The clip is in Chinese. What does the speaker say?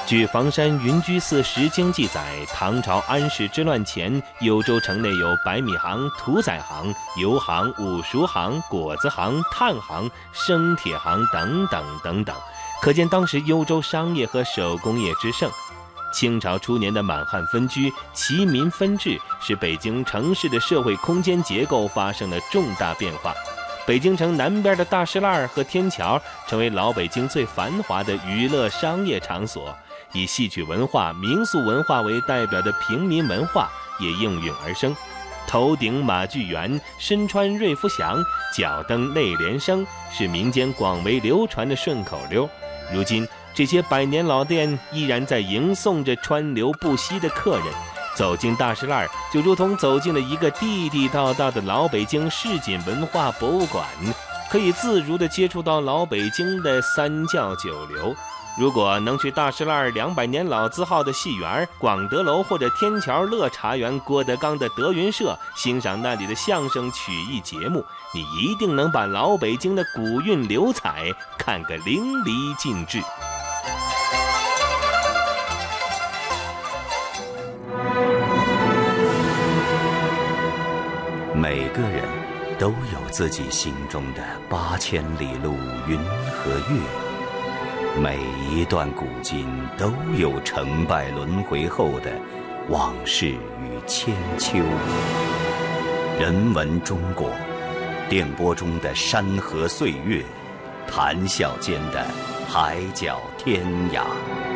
据房山云居寺石经记载，唐朝安史之乱前，幽州城内有白米行、屠宰行、油行、五熟行、果子行、炭行、生铁行等等等等，可见当时幽州商业和手工业之盛。清朝初年的满汉分居、齐民分治，使北京城市的社会空间结构发生了重大变化。北京城南边的大石栏和天桥成为老北京最繁华的娱乐商业场所，以戏曲文化、民俗文化为代表的平民文化也应运而生。头顶马具圆，身穿瑞福祥，脚蹬内联升，是民间广为流传的顺口溜。如今这些百年老店依然在迎送着川流不息的客人，走进大石栏就如同走进了一个地地道道的老北京市井文化博物馆，可以自如地接触到老北京的三教九流。如果能去大石栏200年老字号的戏园、广德楼或者天桥乐茶园郭德纲的德云社欣赏那里的相声曲艺节目，你一定能把老北京的古韵流彩看个淋漓尽致。 每个人都有自己心中的8000里路云和月，每一段古今都有成败轮回后的往事与千秋。人文中国，电波中的山河岁月，谈笑间的海角天涯。